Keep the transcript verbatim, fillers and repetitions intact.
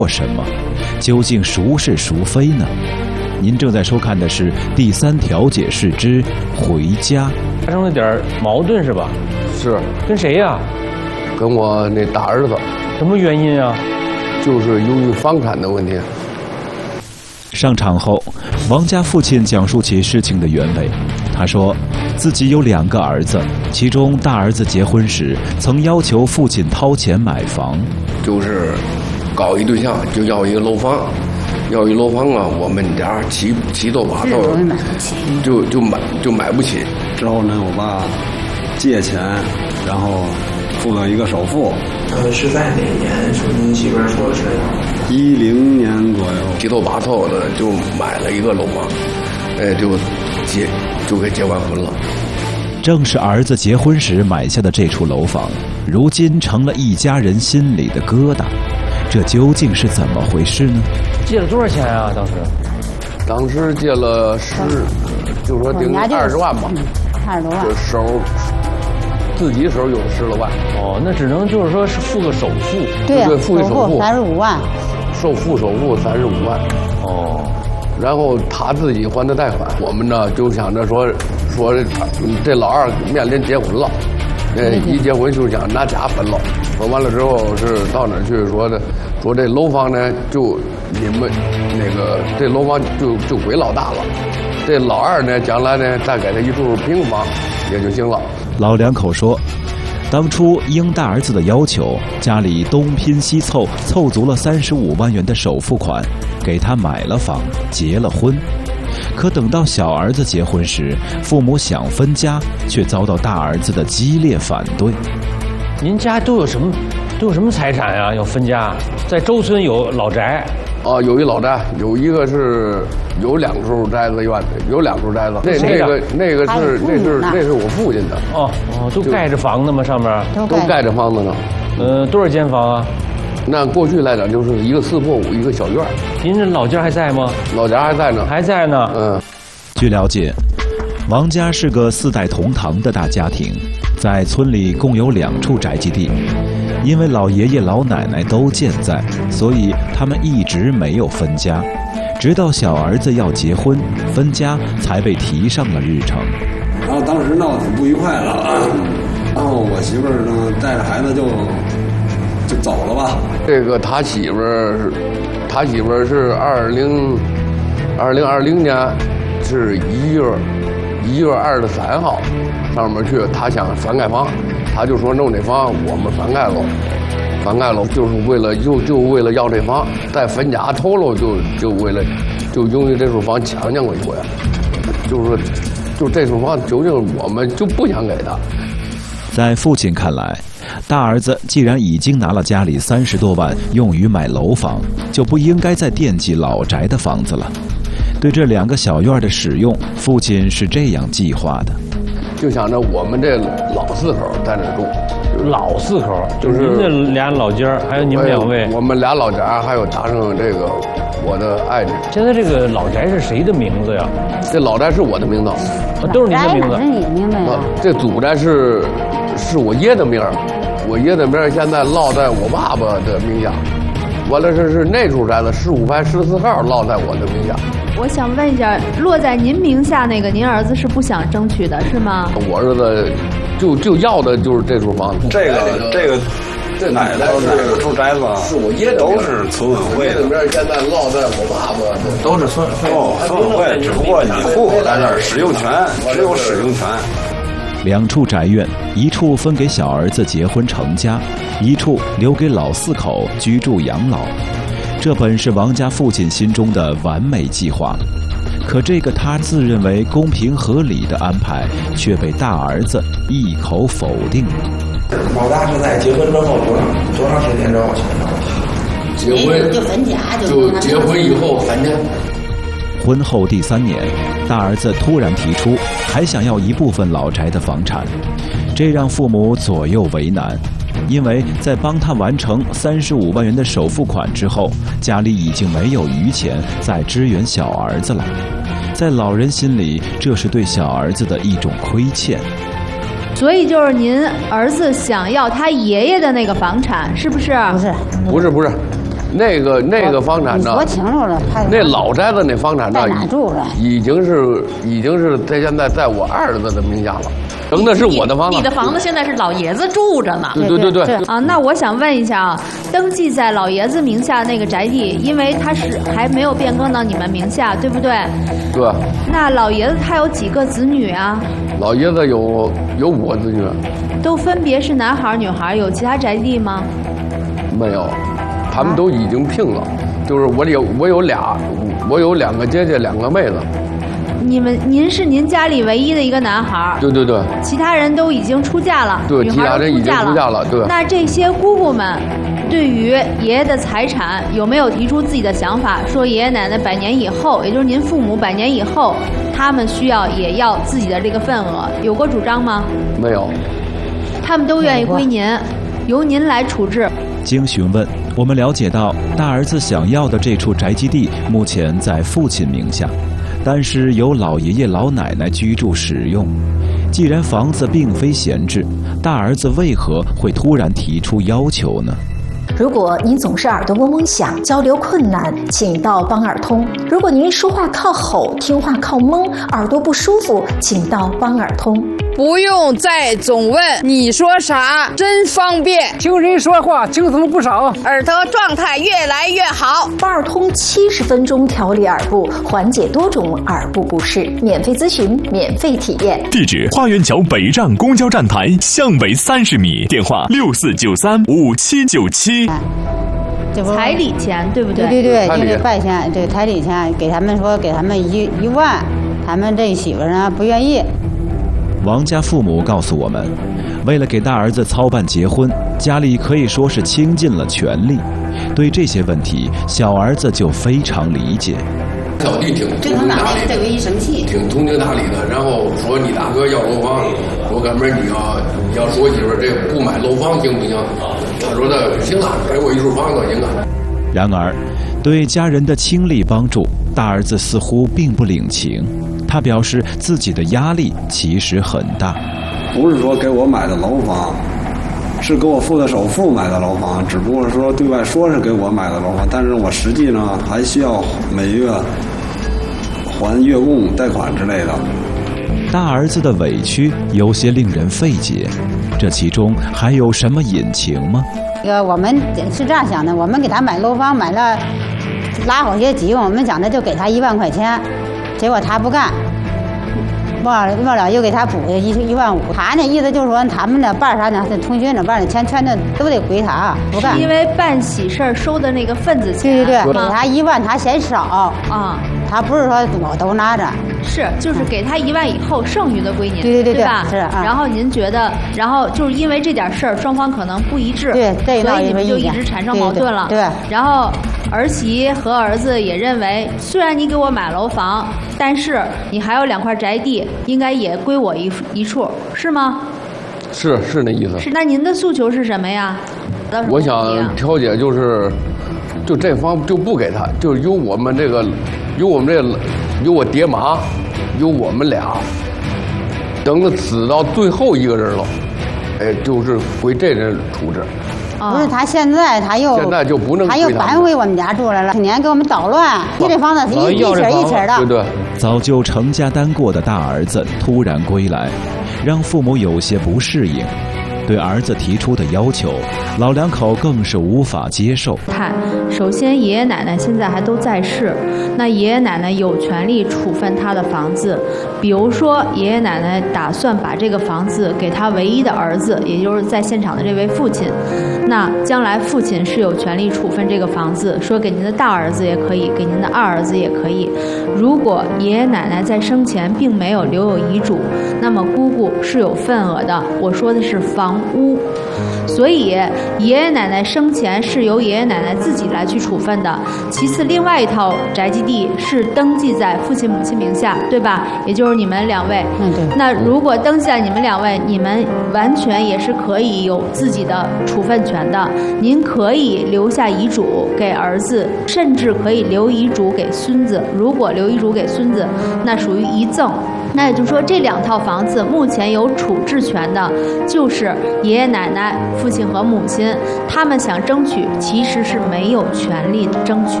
过什么？究竟孰是孰非呢？您正在收看的是第三调解室之回家。 发生了点矛盾是吧？ 是。 跟谁呀？ 跟我那大儿子。 什么原因啊？ 就是由于房产的问题。 上场后，王家父亲讲述起事情的原委。他说，自己有两个儿子，其中大儿子结婚时曾要求父亲掏钱买房， 就是搞一对象就要一个楼房，要一楼房啊，我们家七七头八头，就就买就买不起。 之后呢，我爸借钱，然后付了一个首付。 呃，是在哪年？是您媳妇儿说是一零年左右， 七头八头的就买了一个楼房，哎，就结就给结完婚了。 正是儿子结婚时买下的这处楼房，如今成了一家人心里的疙瘩。这究竟是怎么回事呢？ 借了多少钱啊？当时？ 当时借了十，就说顶二十万吧， 二十多万。 手自己手有十来万。 哦，那只能就是说是付个首付。 对呀、啊， 付个首付三十五万。 首付首付三十五万。 哦。 然后他自己还的贷款，我们呢就想着说说这老二面临结婚了，呃，一结婚就想拿家分了，分完了之后是到哪儿去说的，说这楼房呢就你们那个这楼房就就归老大了，这老二呢将来呢再给他一处平房也就行了。 老两口说，当初应大儿子的要求，家里东拼西凑，凑足了三十五万元的首付款，给他买了房，结了婚。可等到小儿子结婚时，父母想分家，却遭到大儿子的激烈反对。 您家都有什么？都有什么财产呀、啊？要分家？在周村有老宅。 哦，有一老宅，有一个是有两处宅子院子，有两处宅子。那那个那个是那是那是我父亲的。 哦哦，都盖着房子吗？上面都盖着房子呢。 呃，多少间房啊？ 那过去来讲就是一个四破五，一个小院。 您这老家还在吗？ 老家还在呢， 还在呢。 嗯。 据了解，王家是个四代同堂的大家庭，在村里共有两处宅基地。因为老爷爷老奶奶都健在，所以他们一直没有分家，直到小儿子要结婚，分家才被提上了日程。 然后当时闹得挺不愉快了，然后我媳妇儿呢带着孩子就就走了吧。 这个他媳妇儿，他媳妇儿是二零二零二零年是一月一月二十三号上面去，他想翻盖房。他就说弄这房我们翻盖了，翻盖了就是为了就就为了要这房，在分家头喽，就就为了就因为这处房强抢过一回，就是说就这处房究竟我们就不想给他。 在父亲看来，大儿子既然已经拿了家里三十多万用于买楼房，就不应该再惦记老宅的房子了。对这两个小院的使用，父亲是这样计划的。 就想着我们这老四口在那住， 老四口就是您这俩老家，还有你们两位， 我们俩老家，还有加上这个我的爱人。 现在这个老宅是谁的名字呀？ 这老宅是我的名字， 啊、都是您的名字。 是你的名字呀？ 这祖宅是是我爷的名儿，我爷的名儿现在落在我爸爸的名下。完了是是那处宅子十五排十四号落在我的名下。 我想问一下，落在您名下那个，您儿子是不想争取的，是吗？ 我儿子就就要的就是这处房子。 这个这个这哪头哪处宅子是我爷的， 都是村委会的。 现在落在我爸爸的， 都是村委会。 哦，村委会，只不过你户口在这儿，使用权只有使用权。 两处宅院，一处分给小儿子结婚成家，一处留给老四口居住养老。这本是王家父亲心中的完美计划，可这个他自认为公平合理的安排，却被大儿子一口否定了。 老大是在结婚之后多长多长时间之后想要？ 结婚就分家， 就结婚以后分家。 婚后第三年，大儿子突然提出还想要一部分老宅的房产，这让父母左右为难。因为在帮他完成三十五万元的首付款之后，家里已经没有余钱再支援小儿子了。在老人心里，这是对小儿子的一种亏欠。 所以就是您儿子想要他爷爷的那个房产，是不是？ 不是， 不是不是， 那个那个房产呢？ 说清楚了， 那老宅子那房产呢？ 在哪住了？ 已经是已经是在现在在我儿子的名下了，扔的是我的房子。 你的房子现在是老爷子住着呢。 对对对对。 啊，那我想问一下啊，登记在老爷子名下那个宅地，因为他是还没有变更到你们名下，对不对？ 对。 那老爷子他有几个子女啊？ 老爷子有有五个子女。 都分别是男孩女孩，有其他宅地吗？ 没有，他们都已经聘了。就是我有我有俩，我有两个姐姐，两个妹子。 你们您是您家里唯一的一个男孩。 对对对。 其他人都已经出嫁了。 对，其他人已经出嫁了。对。 那这些姑姑们对于爷爷的财产有没有提出自己的想法？说爷爷奶奶百年以后，也就是您父母百年以后，他们需要也要自己的这个份额，有过主张吗？ 没有。 他们都愿意归您，由您来处置。 经询问，我们了解到，大儿子想要的这处宅基地目前在父亲名下，但是由老爷爷老奶奶居住使用。既然房子并非闲置，大儿子为何会突然提出要求呢？ 如果您总是耳朵嗡嗡响、交流困难，请到帮耳通；如果您说话靠吼、听话靠蒙、耳朵不舒服，请到帮耳通。 不用再总问你说啥，真方便。 听人说话轻松不少， 耳朵状态越来越好。 帮耳通七十分钟调理耳部，缓解多种耳部不适，免费咨询，免费体验。 地址：花园桥北站公交站台向北三十米，电话六四九三五七九七。 彩礼钱对不对？ 对对对，就是拜钱，对彩礼钱，给他们说给他们一一万，他们这媳妇呢不愿意。 王家父母告诉我们，为了给大儿子操办结婚，家里可以说是倾尽了全力。对这些问题，小儿子就非常理解。 小弟挺通情达理，这个一生气， 挺通情达理的。然后说你大哥要楼房，说哥们儿你要你要说媳妇儿这不买楼房行不行？他说的行了，给我一处房子行了。 然而，对家人的倾力帮助，大儿子似乎并不领情。他表示自己的压力其实很大， 不是说给我买的楼房，是给我付的首付买的楼房，只不过说对外说是给我买的楼房，但是我实际呢还需要每月还月供贷款之类的。 大儿子的委屈有些令人费解，这其中还有什么隐情吗？ 这个我们是这样想的，我们给他买楼房买了，拉好些急用，我们想着就给他一万块钱，结果他不干，忘了忘了又给他补一一万五。他那意思就是说，他们那办啥呢？同学那办的钱全都都得归他，不干。 因为办喜事儿收的那个份子钱， 对对对，给他一万他嫌少啊， 他不是说我都拿着。 是，就是给他一万以后，剩余的归您， 对对对对吧？ 是啊。 然后您觉得，然后就是因为这点事儿，双方可能不一致， 对， 所以你们就一直产生矛盾了。 对。对然后儿媳和儿子也认为，虽然你给我买楼房，但是你还有两块宅地，应该也归我一一处，是吗？ 是是那意思。 是，那您的诉求是什么呀？ 我想调解就是，就这方就不给他，就由我们这个，由我们这个。有我爹妈，有我们俩，等着死到最后一个人了，哎，就是归这人处置。 不是他现在他又现在就不能他又搬回我们家住来了，天天给我们捣乱。你这房子是一一起一起的。 对对。 早就成家单过的大儿子突然归来，让父母有些不适应。对儿子提出的要求，老两口更是无法接受。 看，首先爷爷奶奶现在还都在世，那爷爷奶奶有权利处分他的房子。比如说，爷爷奶奶打算把这个房子给他唯一的儿子，也就是在现场的这位父亲。那将来父亲是有权利处分这个房子，说给您的大儿子也可以，给您的二儿子也可以。如果爷爷奶奶在生前并没有留有遗嘱，那么姑姑是有份额的。我说的是房屋，所以爷爷奶奶生前是由爷爷奶奶自己来去处分的。其次，另外一套宅基地是登记在父亲母亲名下，对吧？也就是你们两位。 嗯，对。 那如果登记在你们两位，你们完全也是可以有自己的处分权的。您可以留下遗嘱给儿子，甚至可以留遗嘱给孙子。如果留遗嘱给孙子，那属于遗赠。那也就是说，这两套房子目前有处置权的，就是爷爷奶奶、 父亲和母亲，他们想争取，其实是没有权利争取